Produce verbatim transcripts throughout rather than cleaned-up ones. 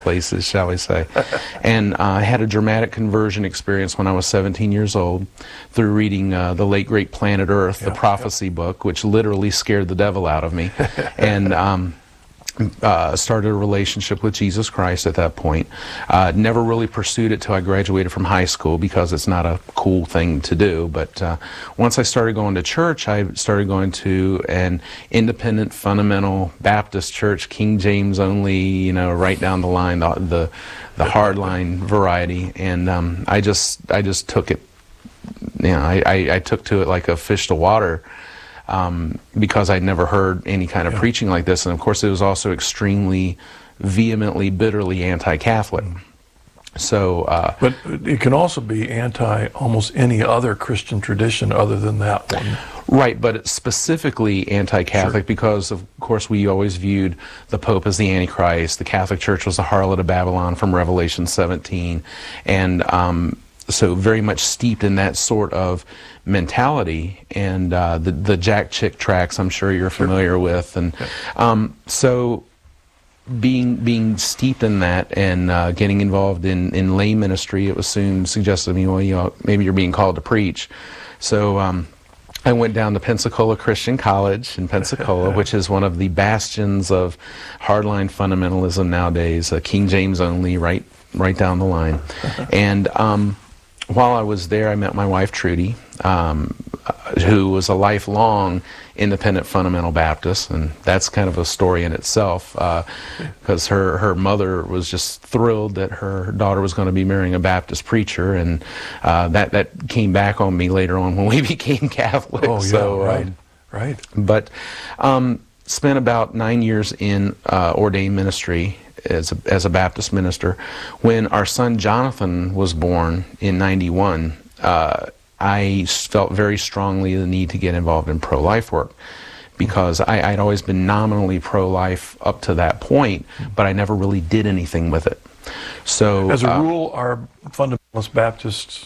places, shall we say. And uh, I had a dramatic conversion experience when I was seventeen years old through reading uh, the late great Planet Earth, yeah, the prophecy yeah. book, which literally scared the devil out of me. And um, uh, started a relationship with Jesus Christ at that point. Uh, never really pursued it till I graduated from high school because it's not a cool thing to do. But uh, once I started going to church, I started going to an independent, fundamental Baptist church, King James only, you know, right down the line, the the, the hardline variety. And um, I just I just took it, you know, I, I, I took to it like a fish to water. Um, because I'd never heard any kind of yeah. preaching like this. And of course it was also extremely vehemently, bitterly anti-Catholic. Mm. So, uh, but it can also be anti almost any other Christian tradition other than that one. Right, but it's specifically anti-Catholic sure. because, of course, we always viewed the Pope as the Antichrist. The Catholic Church was the harlot of Babylon from Revelation seventeen. And um, so very much steeped in that sort of mentality, and uh, the, the Jack Chick tracks I'm sure you're familiar sure. with. And um, so being being steeped in that and uh, getting involved in, in lay ministry, it was soon suggested to me, well, you know, maybe you're being called to preach. So um, I went down to Pensacola Christian College in Pensacola, which is one of the bastions of hardline fundamentalism nowadays, uh, King James only, right, right down the line. And um, while I was there, I met my wife, Trudy, um, who was a lifelong independent fundamental Baptist, and that's kind of a story in itself, because uh, her, her mother was just thrilled that her daughter was going to be marrying a Baptist preacher, and uh, that, that came back on me later on when we became Catholic. Oh, yeah, so, right, um, right. But um, spent about nine years in uh, ordained ministry, as a, as a Baptist minister. When our son Jonathan was born in ninety-one, uh, I felt very strongly the need to get involved in pro-life work, because I, I'd always been nominally pro-life up to that point, but I never really did anything with it. So, as a uh, rule, are fundamentalist Baptists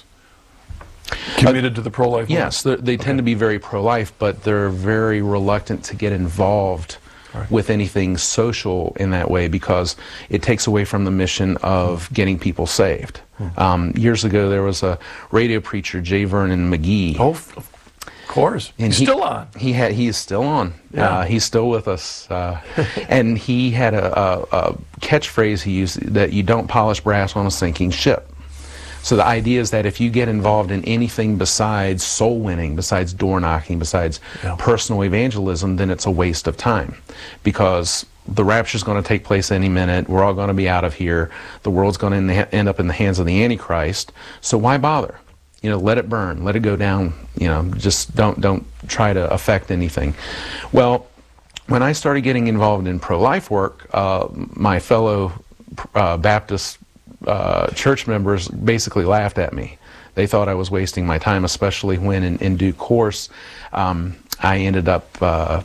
committed uh, to the pro-life work? Yes, they okay. tend to be very pro-life, but they're very reluctant to get involved Right. with anything social in that way, because it takes away from the mission of getting people saved. Hmm. Um, years ago, there was a radio preacher, J. Vernon McGee. Oh, of course. And he's he, still on. He had. He is still on. Yeah. Uh, he's still with us. Uh, and he had a, a, a catchphrase he used, that you don't polish brass on a sinking ship. So the idea is that if you get involved in anything besides soul winning, besides door knocking, besides yeah. personal evangelism, then it's a waste of time, because the rapture is going to take place any minute. We're all going to be out of here. The world's going to end up in the hands of the Antichrist. So why bother? You know, let it burn, let it go down. You know, just don't don't try to affect anything. Well, when I started getting involved in pro-life work, uh, my fellow uh, Baptist Uh, church members basically laughed at me. They thought I was wasting my time, especially when in, in due course um, I ended up, uh,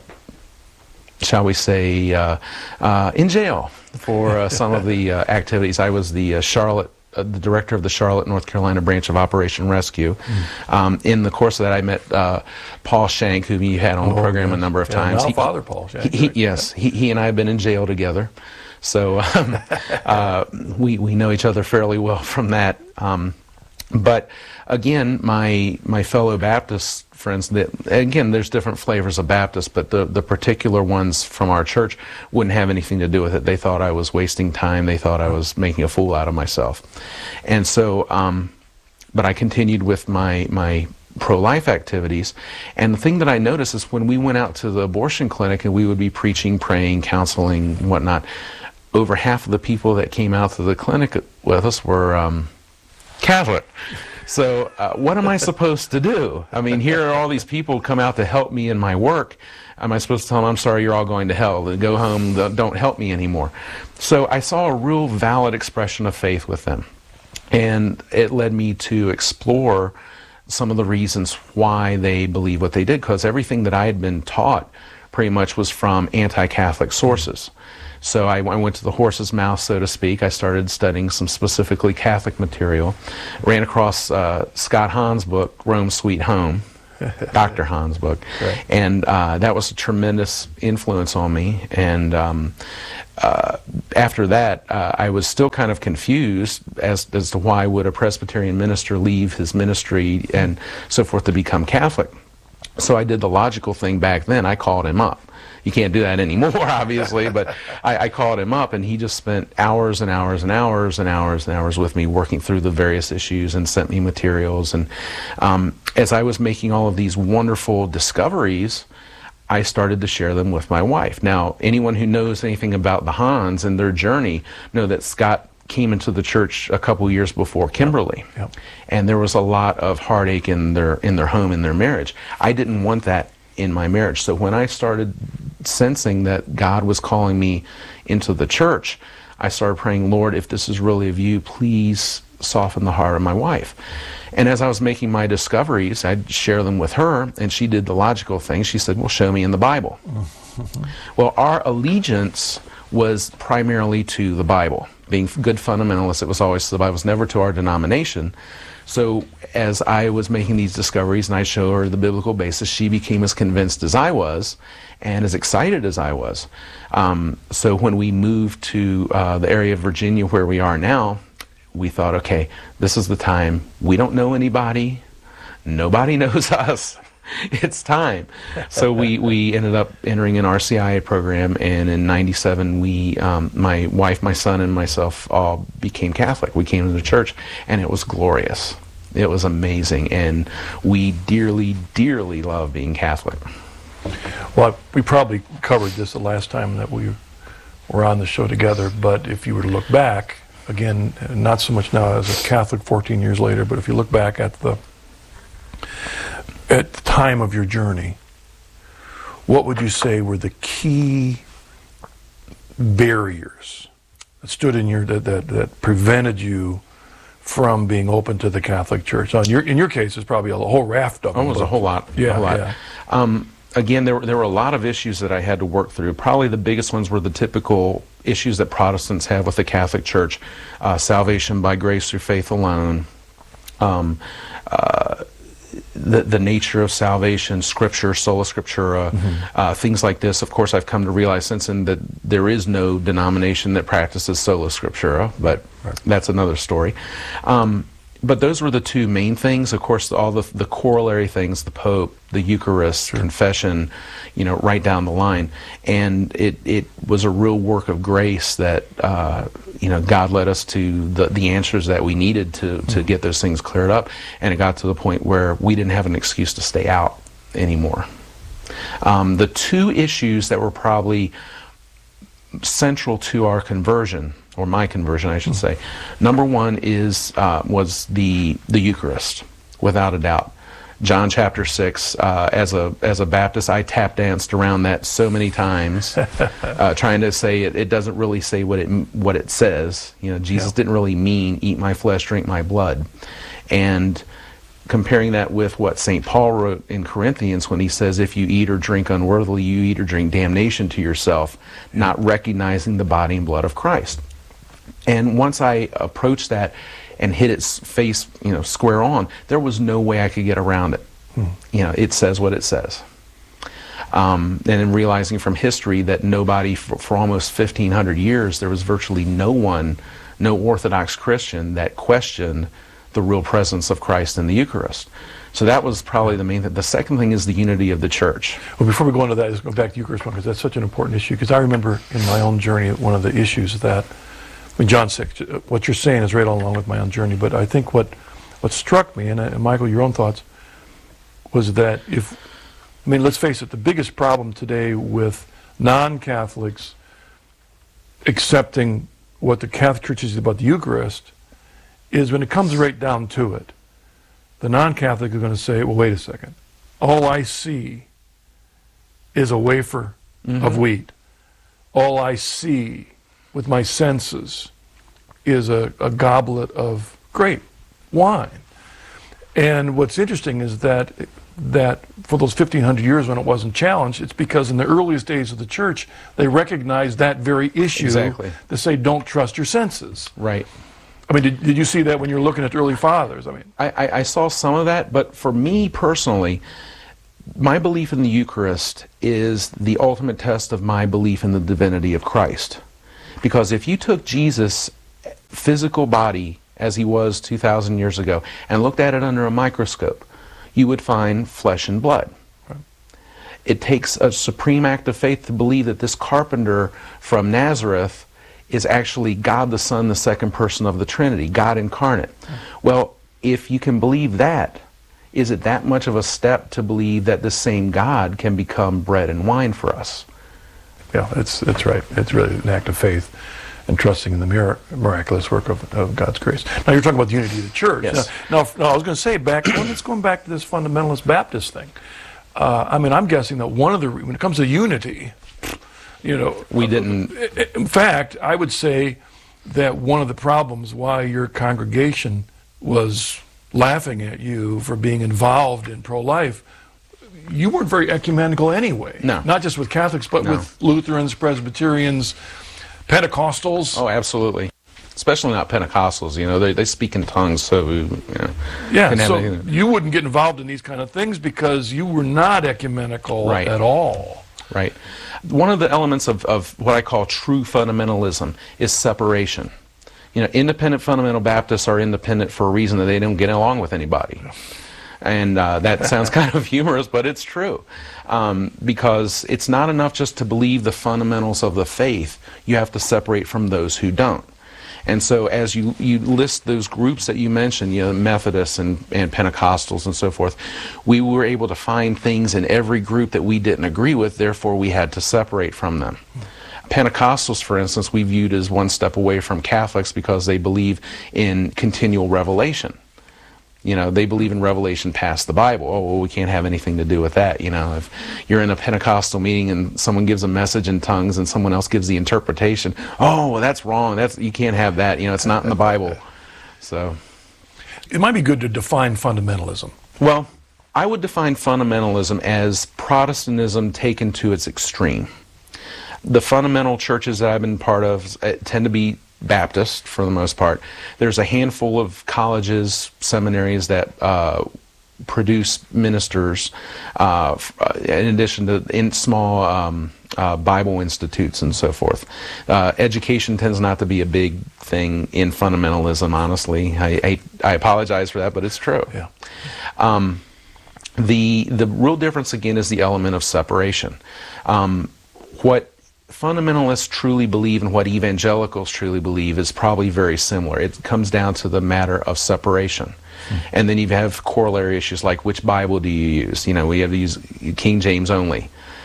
shall we say, uh, uh, in jail for uh, some of the uh, activities. I was the uh, Charlotte, uh, the director of the Charlotte, North Carolina branch of Operation Rescue. Mm. Um, in the course of that, I met uh, Paul Shank, whom you had on oh, the program yes. a number of yeah, times. Now he, Father Paul Shank. He, he, yes, he, he and I have been in jail together. So um, uh, we, we know each other fairly well from that. Um, but again, my my fellow Baptist friends, that, again, there's different flavors of Baptists, but the, the particular ones from our church wouldn't have anything to do with it. They thought I was wasting time. They thought I was making a fool out of myself. And so, um, but I continued with my my pro-life activities. And the thing that I noticed is when we went out to the abortion clinic and we would be preaching, praying, counseling, whatnot, over half of the people that came out to the clinic with us were um, Catholic. So uh, what am I supposed to do? I mean, here are all these people come out to help me in my work. Am I supposed to tell them, I'm sorry, you're all going to hell, go home, don't help me anymore? So I saw a real valid expression of faith with them. And it led me to explore some of the reasons why they believe what they did, because everything that I had been taught pretty much was from anti-Catholic sources. So I, I went to the horse's mouth, so to speak. I started studying some specifically Catholic material. Ran across uh, Scott Hahn's book, Rome Sweet Home, Doctor Hahn's book. Right. And uh, that was a tremendous influence on me. And um, uh, after that, uh, I was still kind of confused as, as to why would a Presbyterian minister leave his ministry and so forth to become Catholic. So I did the logical thing back then. I called him up. You can't do that anymore, obviously, but I, I called him up, and he just spent hours and hours and hours and hours and hours with me working through the various issues and sent me materials. And um, as I was making all of these wonderful discoveries, I started to share them with my wife. Now, anyone who knows anything about the Hahns and their journey know that Scott came into the church a couple years before Kimberly. Yep. Yep. And there was a lot of heartache in their in their home, in their marriage. I didn't want that in my marriage. So when I started sensing that God was calling me into the church, I started praying, Lord, if this is really of you, please soften the heart of my wife. And as I was making my discoveries, I'd share them with her, and she did the logical thing. She said, well, show me in the Bible. Mm-hmm. Well, our allegiance was primarily to the Bible. Being good fundamentalists, it was always to the Bible. It was never to our denomination. So as I was making these discoveries and I showed her the biblical basis, she became as convinced as I was and as excited as I was. Um, so when we moved to uh, the area of Virginia where we are now, we thought, okay, this is the time. We don't know anybody. Nobody knows us. It's time. So we, we ended up entering an R C I A program, and in ninety-seven, we, um, my wife, my son, and myself all became Catholic. We came to the church, and it was glorious. It was amazing, and we dearly, dearly love being Catholic. Well, we probably covered this the last time that we were on the show together, but if you were to look back, again, not so much now as a Catholic fourteen years later, but if you look back at the at the time of your journey, what would you say were the key barriers that stood in your that that, that prevented you from being open to the Catholic Church? Now, in your, in your case, it's probably a whole raft of them. Almost a whole lot. Yeah, a whole lot. yeah. Um, again, there were, there were a lot of issues that I had to work through. Probably the biggest ones were the typical issues that Protestants have with the Catholic Church: uh, salvation by grace through faith alone. Um, uh, The, the nature of salvation, scripture, sola scriptura, mm-hmm. uh, things like this. Of course, I've come to realize since then that there is no denomination that practices sola scriptura, but right. That's another story. Um, but those were the two main things. Of course, all the, the corollary things, the Pope, the Eucharist, sure. Confession, you know, right down the line. And it, it was a real work of grace that, uh, you know, God led us to the, the answers that we needed to, to mm-hmm. get those things cleared up. And it got to the point where we didn't have an excuse to stay out anymore. Um, the two issues that were probably central to our conversion, or my conversion, I should say, number one is uh, was the the Eucharist, without a doubt. John chapter six. Uh, as a as a Baptist, I tap danced around that so many times, uh, trying to say it. It doesn't really say what it what it says. You know, Jesus yeah. didn't really mean eat my flesh, drink my blood, and comparing that with what Saint Paul wrote in Corinthians when he says, if you eat or drink unworthily, you eat or drink damnation to yourself, not recognizing the body and blood of Christ. And once I approached that and hit its face, you know, square on, there was no way I could get around it. Hmm. You know, it says what it says. Um, and in realizing from history that nobody, for, for almost fifteen hundred years, there was virtually no one, no Orthodox Christian that questioned the real presence of Christ in the Eucharist. So that was probably the main thing. The second thing is the unity of the church. Well, before we go into that, let's go back to Eucharist, because that's such an important issue. Because I remember in my own journey, one of the issues that, I mean, John six, what you're saying is right along with my own journey, but I think what what struck me, and, uh, and Michael, your own thoughts, was that if, I mean, let's face it, the biggest problem today with non-Catholics accepting what the Catholic Church is about the Eucharist is when it comes right down to it, the non-Catholic are going to say, well, wait a second. All I see is a wafer mm-hmm. of wheat. All I see with my senses is a, a goblet of grape wine. And what's interesting is that that for those fifteen hundred years when it wasn't challenged, it's because in the earliest days of the church, they recognized that very issue exactly. to say, don't trust your senses. Right. I mean, did, did you see that when you were looking at the early fathers? I mean, I, I, I saw some of that, but for me personally, my belief in the Eucharist is the ultimate test of my belief in the divinity of Christ. Because if you took Jesus' physical body as he was two thousand years ago and looked at it under a microscope, you would find flesh and blood. Right. It takes a supreme act of faith to believe that this carpenter from Nazareth is actually God the Son, the second person of the Trinity, God incarnate. Right. Well, if you can believe that, is it that much of a step to believe that the same God can become bread and wine for us? Yeah, that's, that's right. It's really an act of faith and trusting in the mir miraculous work of, of God's grace. Now, you're talking about the unity of the church. Yes. Now, now, now I was going to say, back, well, let's go back to this fundamentalist Baptist thing. Uh, I mean, I'm guessing that one of the, when it comes to unity, you know, we didn't. In fact, I would say that one of the problems why your congregation was laughing at you for being involved in pro-life, you weren't very ecumenical anyway. No. Not just with Catholics, but No. with Lutherans, Presbyterians, Pentecostals. Oh, absolutely. Especially not Pentecostals, you know, they, they speak in tongues, so, you know. Yeah, couldn't have so anything. you wouldn't get involved in these kind of things because you were not ecumenical Right. at all. Right. One of the elements of, of what I call true fundamentalism is separation. You know, independent fundamental Baptists are independent for a reason, that they don't get along with anybody. And uh, that sounds kind of humorous, but it's true. Um, because it's not enough just to believe the fundamentals of the faith. You have to separate from those who don't. And so as you, you list those groups that you mentioned, you know, Methodists and, and Pentecostals and so forth, we were able to find things in every group that we didn't agree with, therefore we had to separate from them. Pentecostals, for instance, we viewed as one step away from Catholics because they believe in continual revelation. You know, they believe in revelation past the Bible. Oh, well, we can't have anything to do with that. You know, if you're in a Pentecostal meeting and someone gives a message in tongues and someone else gives the interpretation, oh, well, that's wrong. That's, you can't have that. You know, it's not in the Bible. So, It might be good to define fundamentalism. well, I would define fundamentalism as Protestantism taken to its extreme. The fundamental churches that I've been part of uh, tend to be Baptist for the most part. There's a handful of colleges, seminaries that uh, produce ministers, uh, in addition to in small um, uh, Bible institutes and so forth. Uh, education tends not to be a big thing in fundamentalism, honestly. I, I, I apologize for that, but it's true. Yeah. Um, the, the real difference, again, is the element of separation. Um, what fundamentalists truly believe and what evangelicals truly believe is probably very similar. It comes down to the matter of separation. Mm. And then you have corollary issues like, which Bible do you use? You know, we have to use King James only.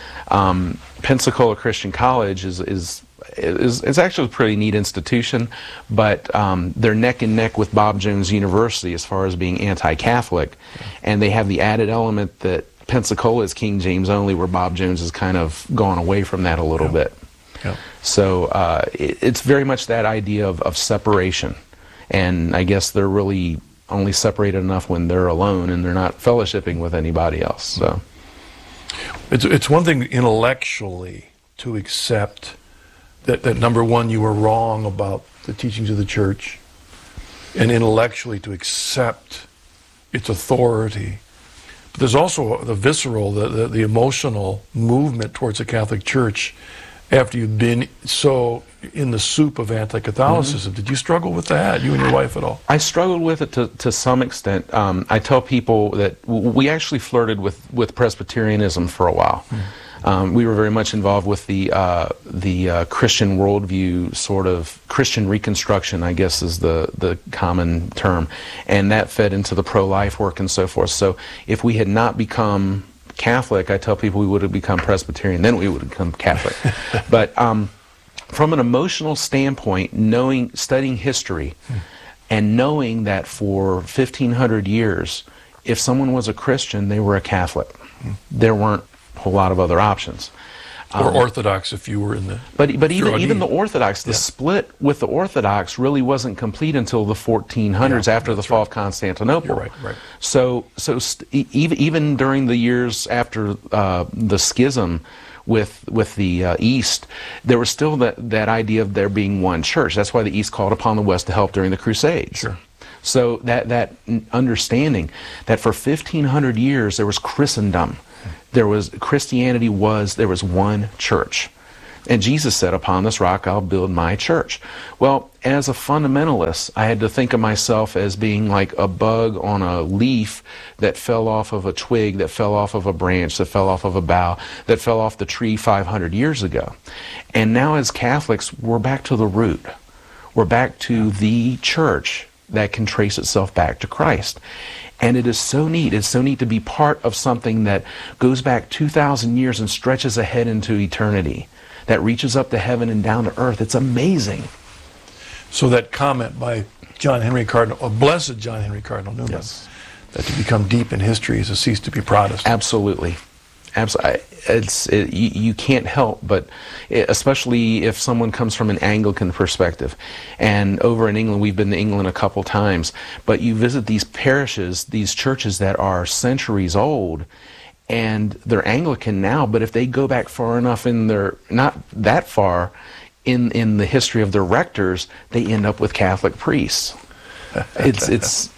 Um, Pensacola Christian College is, is, is, is actually a pretty neat institution, but um, they're neck and neck with Bob Jones University as far as being anti-Catholic. Yeah. And they have the added element that Pensacola is King James only, where Bob Jones has kind of gone away from that a little yeah. bit. Yeah. So uh, it, it's very much that idea of, of separation. And I guess they're really only separated enough when they're alone and they're not fellowshipping with anybody else. So it's, it's one thing intellectually to accept that, that, number one, you were wrong about the teachings of the church, and intellectually to accept its authority. There's also the visceral, the, the, the emotional movement towards the Catholic Church after you've been so in the soup of anti-Catholicism. Mm-hmm. Did you struggle with that, you and your wife, at all? I struggled with it to, to some extent. Um, I tell people that w we actually flirted with, with Presbyterianism for a while. Mm-hmm. Um, we were very much involved with the uh, the uh, Christian worldview, sort of Christian reconstruction, I guess is the, the common term, and that fed into the pro-life work and so forth. So if we had not become Catholic, I tell people we would have become Presbyterian, then we would have become Catholic. But um, from an emotional standpoint, knowing, studying history, hmm. and knowing that for fifteen hundred years, if someone was a Christian, they were a Catholic. Hmm. There weren't a whole lot of other options. Or um, Orthodox if you were in the... But, but even, even the Orthodox, the yeah. split with the Orthodox really wasn't complete until the fourteen hundreds, yeah, after the fall right. of Constantinople. You're right, right. So, so st even, even during the years after uh, the schism, with with the uh, East, there was still that, that idea of there being one church. That's why the East called upon the West to help during the Crusades. Sure. So that, that understanding that for fifteen hundred years there was Christendom, there was Christianity was, there was one church. And Jesus said, upon this rock I'll build my church. Well, as a fundamentalist, I had to think of myself as being like a bug on a leaf that fell off of a twig, that fell off of a branch, that fell off of a bough, that fell off the tree five hundred years ago. And now as Catholics, we're back to the root. We're back to the church that can trace itself back to Christ. And it is so neat. It's so neat to be part of something that goes back two thousand years and stretches ahead into eternity, that reaches up to heaven and down to earth. It's amazing. So that comment by John Henry Cardinal, or blessed John Henry Cardinal Newman, Yes. that to become deep in history is to cease to be Protestant. Absolutely. Absolutely. It's, it, you, you can't help but, it, especially if someone comes from an Anglican perspective. And over in England, we've been to England a couple times, but you visit these parishes, these churches that are centuries old, and they're Anglican now, but if they go back far enough in their, not that far, in, in the history of their rectors, they end up with Catholic priests. It's, it's,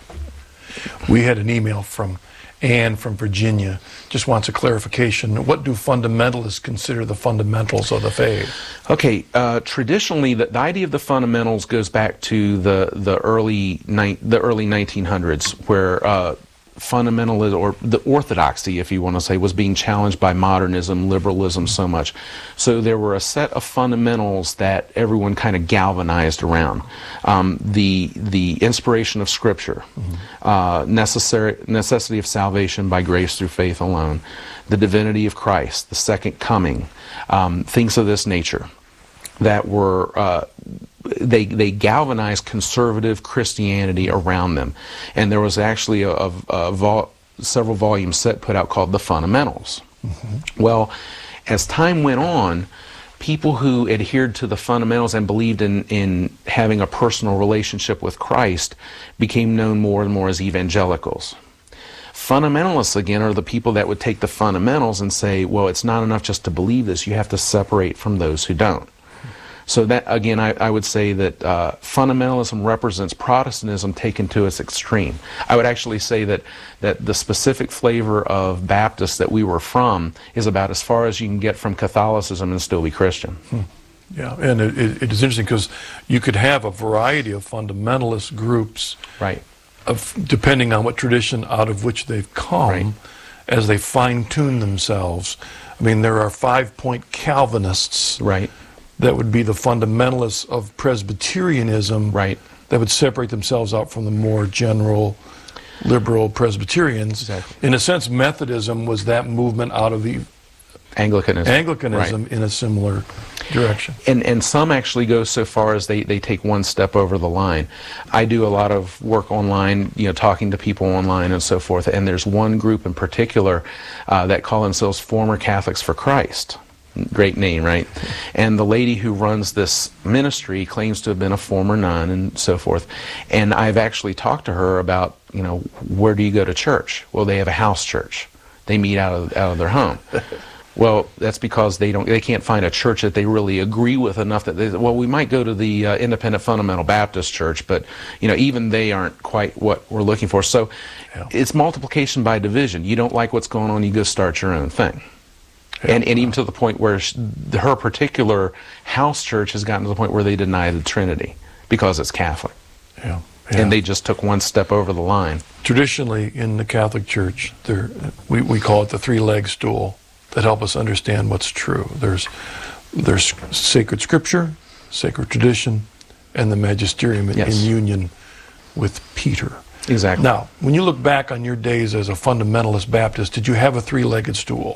We had an email from Anne from Virginia, just wants a clarification. What do fundamentalists consider the fundamentals of the faith? Okay, uh, traditionally, the, the idea of the fundamentals goes back to the the early ni- the early nineteen hundreds, where uh, fundamentalism, or the orthodoxy, if you want to say, was being challenged by modernism, liberalism so much. So there were a set of fundamentals that everyone kind of galvanized around. Um, the the inspiration of Scripture, mm-hmm. uh, necessary necessity of salvation by grace through faith alone, the divinity of Christ, the second coming, um, things of this nature that were uh, they they galvanized conservative Christianity around them. And there was actually a, a, a vol several volume set put out called The Fundamentals. Mm-hmm. Well, as time went on, people who adhered to the fundamentals and believed in, in having a personal relationship with Christ became known more and more as evangelicals. Fundamentalists, again, are the people that would take the fundamentals and say, well, it's not enough just to believe this, you have to separate from those who don't. So that, again, I, I would say that uh, fundamentalism represents Protestantism taken to its extreme. I would actually say that, that the specific flavor of Baptists that we were from is about as far as you can get from Catholicism and still be Christian. Hmm. Yeah, and it, it, it is interesting because you could have a variety of fundamentalist groups, right, of, depending on what tradition out of which they've come, right, as they fine-tune themselves. I mean, there are five-point Calvinists, right, that would be the fundamentalists of Presbyterianism, right, that would separate themselves out from the more general liberal Presbyterians. Exactly. In a sense, Methodism was that movement out of the Anglicanism, Anglicanism right, in a similar direction. And and some actually go so far as they, they take one step over the line. I do a lot of work online, you know, talking to people online and so forth, and there's one group in particular uh, that call themselves Former Catholics for Christ. Great name, right? And the lady who runs this ministry claims to have been a former nun and so forth. And I've actually talked to her about, you know, where do you go to church? Well, they have a house church. They meet out of out of their home. Well, that's because they don't they can't find a church that they really agree with enough that they, well, we might go to the uh, Independent Fundamental Baptist Church, but you know, even they aren't quite what we're looking for. So yeah, it's multiplication by division. You don't like what's going on, you go start your own thing. Yeah, and, and even to the point where she, her particular house church has gotten to the point where they deny the Trinity because it's Catholic. Yeah, yeah. And they just took one step over the line. Traditionally, in the Catholic Church, there we, we call it the three-leg stool that help us understand what's true. There's, there's sacred scripture, sacred tradition, and the magisterium in, yes, in union with Peter. Exactly. Now, when you look back on your days as a fundamentalist Baptist, did you have a three-legged stool?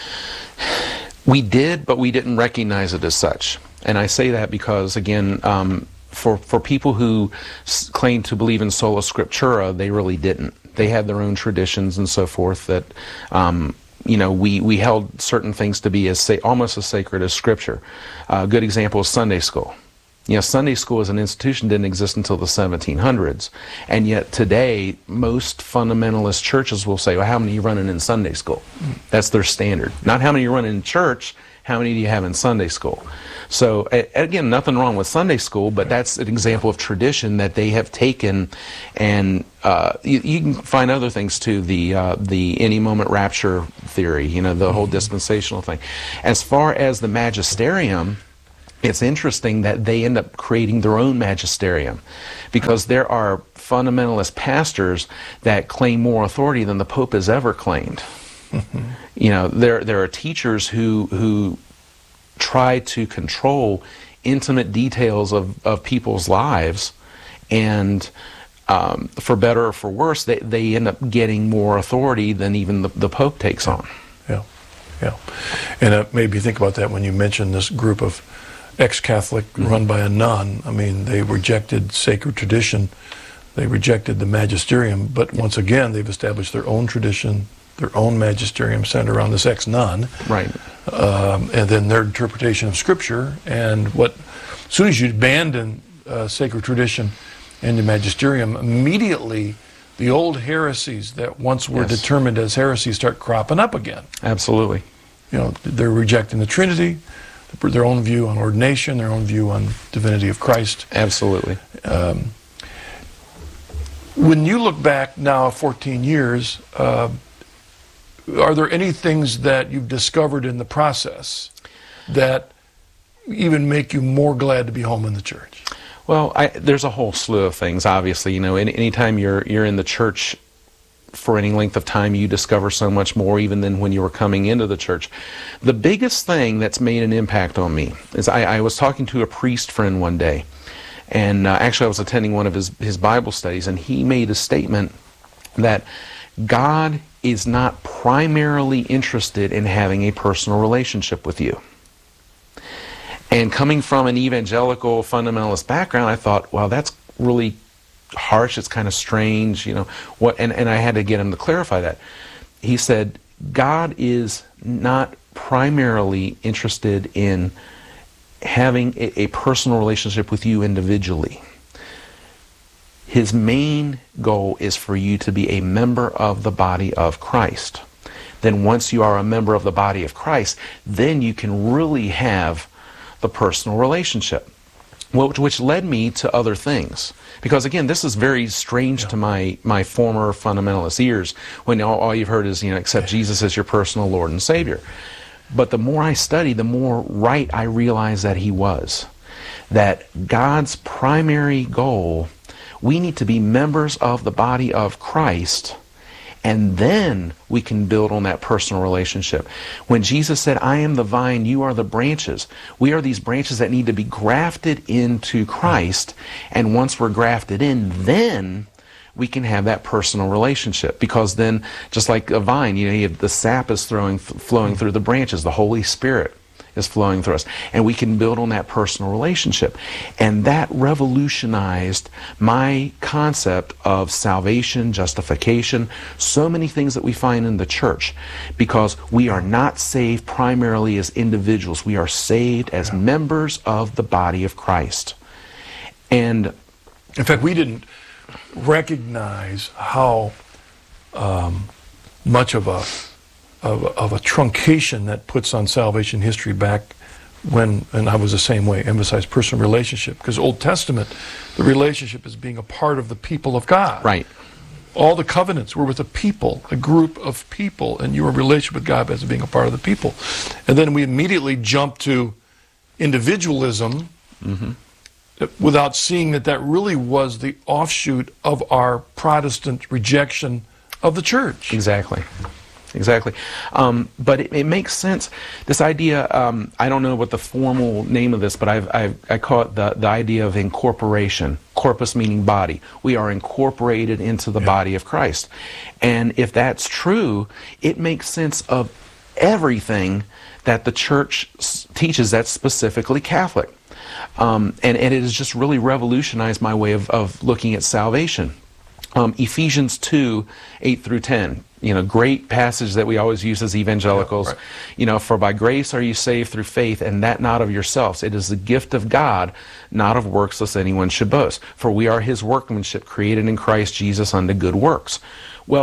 We did, but we didn't recognize it as such. And I say that because, again, um, for, for people who s claim to believe in sola scriptura, they really didn't. They had their own traditions and so forth that, um, you know, we, we held certain things to be as sa almost as sacred as Scripture. Uh, a good example is Sunday school. You know, Sunday school as an institution didn't exist until the seventeen hundreds. And yet today, most fundamentalist churches will say, well, how many are you running in Sunday school? That's their standard. Not how many are running in church, How many do you have in Sunday school? So again, nothing wrong with Sunday school, but that's an example of tradition that they have taken, and uh, you, you can find other things too. The uh, the any moment rapture theory, you know, the whole dispensational thing. As far as the magisterium, it's interesting that they end up creating their own magisterium, because there are fundamentalist pastors that claim more authority than the Pope has ever claimed. You know, there there are teachers who who try to control intimate details of, of people's lives, and um, for better or for worse, they, they end up getting more authority than even the, the Pope takes on. Yeah, yeah. And it made me think about that when you mentioned this group of ex-Catholic mm-hmm. run by a nun. I mean, they rejected sacred tradition, they rejected the magisterium, but once again, they've established their own tradition, their own magisterium centered around this ex-nun. Right. Um, and then their interpretation of Scripture, and what, as soon as you abandon uh, sacred tradition and the magisterium, immediately the old heresies that once were yes. determined as heresies start cropping up again. Absolutely. You know, they're rejecting the Trinity, their own view on ordination, their own view on divinity of Christ. Absolutely. Um, when you look back now fourteen years, uh, are there any things that you've discovered in the process that even make you more glad to be home in the church? Well, I, there's a whole slew of things, obviously. You know, any, anytime you're, you're in the church for any length of time, you discover so much more even than when you were coming into the church. The biggest thing that's made an impact on me is I, I was talking to a priest friend one day, and uh, actually I was attending one of his, his Bible studies, and he made a statement that God is not primarily interested in having a personal relationship with you. And coming from an evangelical fundamentalist background, I thought, well, that's really harsh, it's kind of strange, you know, what, and, and I had to get him to clarify that. He said, God is not primarily interested in having a, a personal relationship with you individually. His main goal is for you to be a member of the body of Christ. Then once you are a member of the body of Christ, then you can really have the personal relationship, which, which led me to other things. Because again, this is very strange yeah. to my, my former fundamentalist ears, when all, all you've heard is, you know, accept Jesus as your personal Lord and Savior. But the more I study, the more right I realize that he was. That God's primary goal, we need to be members of the body of Christ, and then we can build on that personal relationship. When Jesus said, I am the vine, you are the branches, we are these branches that need to be grafted into Christ, and once we're grafted in, then we can have that personal relationship. Because then, just like a vine, you know, you have, the sap is throwing, flowing through the branches, the Holy Spirit is flowing through us, and we can build on that personal relationship. And that revolutionized my concept of salvation, justification, so many things that we find in the church, because we are not saved primarily as individuals. We are saved as members of the body of Christ. And in fact, we didn't recognize how um, much of a Of, of a truncation that puts on salvation history back when, and I was the same way, emphasized personal relationship. Because Old Testament, the relationship is being a part of the people of God. Right. All the covenants were with a people, a group of people, and your relationship with God as being a part of the people. And then we immediately jump to individualism mm-hmm. without seeing that that really was the offshoot of our Protestant rejection of the church. Exactly. Exactly. Um, but it, it makes sense. This idea, um, I don't know what the formal name of this, but I've, I've, I call it the, the idea of incorporation. Corpus meaning body. We are incorporated into the yeah. body of Christ. And if that's true, it makes sense of everything that the church s- teaches that's specifically Catholic. Um, and, and it has just really revolutionized my way of, of looking at salvation. Um, Ephesians two, eight through ten, you know, great passage that we always use as evangelicals. Yeah, right. You know, for by grace are you saved through faith, and that not of yourselves. It is the gift of God, not of works, lest anyone should boast. For we are his workmanship, created in Christ Jesus unto good works. Well,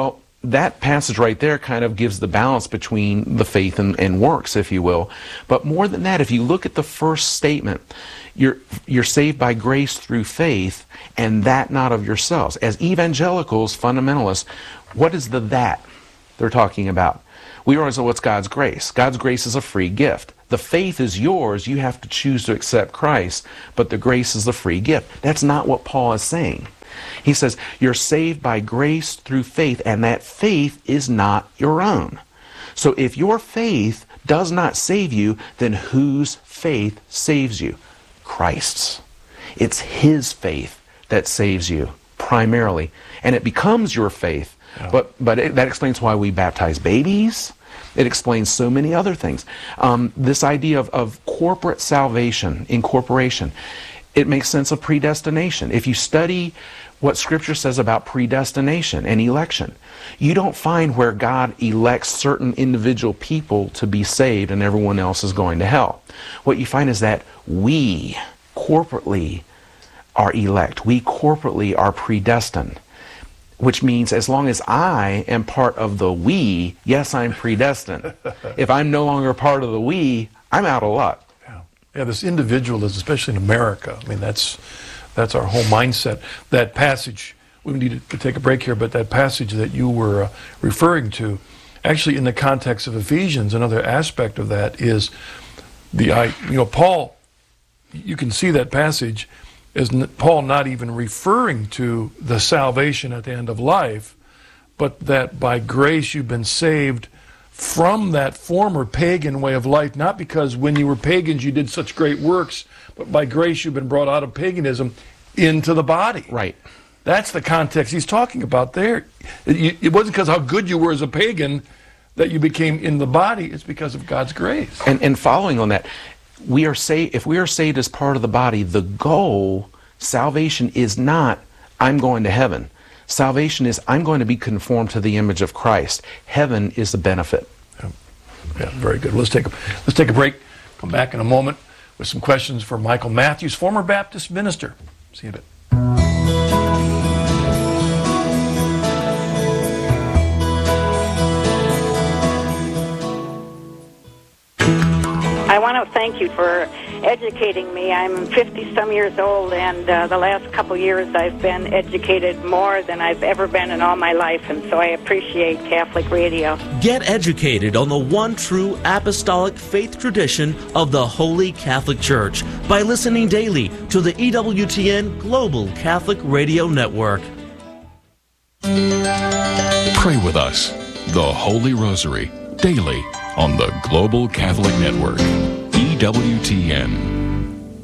that passage right there kind of gives the balance between the faith and, and works, if you will. But more than that, if you look at the first statement, you're you're saved by grace through faith, and that not of yourselves. As evangelicals, fundamentalists, what is the that they're talking about? We always know what's God's grace. God's grace is a free gift. The faith is yours. You have to choose to accept Christ, but the grace is a free gift. That's not what Paul is saying. He says, you're saved by grace through faith, and that faith is not your own. So if your faith does not save you, then whose faith saves you? Christ's. It's His faith that saves you, primarily. And it becomes your faith. Yeah. But, but it, that explains why we baptize babies. It explains so many other things. Um, this idea of, of corporate salvation, incorporation, it makes sense of predestination. If you study what Scripture says about predestination and election, you don't find where God elects certain individual people to be saved and everyone else is going to hell. What you find is that we corporately are elect. We corporately are predestined. Which means as long as I am part of the we, yes, I'm predestined. If I'm no longer part of the we, I'm out of luck. Yeah, yeah, this individualism, especially in America, I mean, that's that's our whole mindset. That passage, we need to take a break here, but that passage that you were uh, referring to, actually in the context of Ephesians, another aspect of that is the, I, you know, Paul, you can see that passage is Paul not even referring to the salvation at the end of life, but that by grace you've been saved from that former pagan way of life, not because when you were pagans you did such great works, but by grace you've been brought out of paganism into the body. Right. That's the context he's talking about there. It, it wasn't because how good you were as a pagan that you became in the body. It's because of God's grace. And, and following on that, we are saved, if we are saved as part of the body, the goal, salvation is not, I'm going to heaven. Salvation is, I'm going to be conformed to the image of Christ. Heaven is the benefit. Yeah, yeah, very good. Let's take a, let's take a break. Come back in a moment with some questions for Michael Matthews, former Baptist minister. See you in a bit. I want to thank you for educating me. I'm fifty-some years old, and uh, the last couple years I've been educated more than I've ever been in all my life, and so I appreciate Catholic Radio. Get educated on the one true apostolic faith tradition of the Holy Catholic Church by listening daily to the E W T N Global Catholic Radio Network. Pray with us, the Holy Rosary, daily on the Global Catholic Network, E W T N.